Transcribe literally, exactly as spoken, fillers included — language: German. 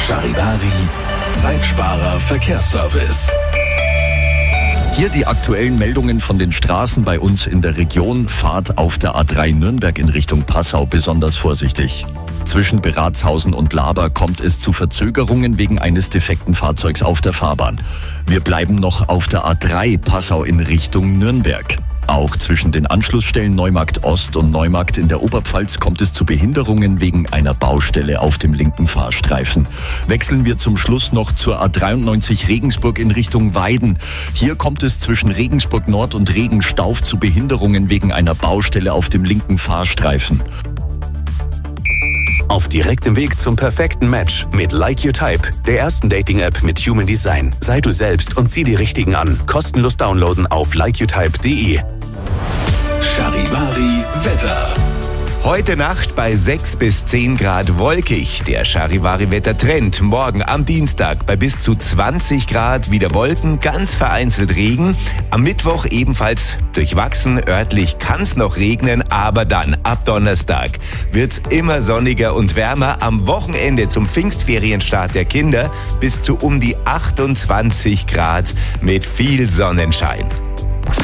Charivari, Zeitsparer Verkehrsservice. Hier die aktuellen Meldungen von den Straßen bei uns in der Region. Fahrt auf der A drei Nürnberg in Richtung Passau besonders vorsichtig. Zwischen Beratshausen und Laber kommt es zu Verzögerungen wegen eines defekten Fahrzeugs auf der Fahrbahn. Wir bleiben noch auf der A drei Passau in Richtung Nürnberg. Auch zwischen den Anschlussstellen Neumarkt Ost und Neumarkt in der Oberpfalz kommt es zu Behinderungen wegen einer Baustelle auf dem linken Fahrstreifen. Wechseln wir zum Schluss noch zur A dreiundneunzig Regensburg in Richtung Weiden. Hier kommt es zwischen Regensburg Nord und Regenstauf zu Behinderungen wegen einer Baustelle auf dem linken Fahrstreifen. Auf direktem Weg zum perfekten Match mit Like Your Type, der ersten Dating-App mit Human Design. Sei du selbst und zieh die Richtigen an. Kostenlos downloaden auf like your type punkt de. Charivari Wetter. Heute Nacht bei sechs bis zehn Grad wolkig. Der Charivari-Wettertrend. Morgen am Dienstag bei bis zu zwanzig Grad wieder Wolken, ganz vereinzelt Regen. Am Mittwoch ebenfalls durchwachsen. Örtlich kann es noch regnen, aber dann ab Donnerstag wird's immer sonniger und wärmer. Am Wochenende zum Pfingstferienstart der Kinder bis zu um die achtundzwanzig Grad mit viel Sonnenschein.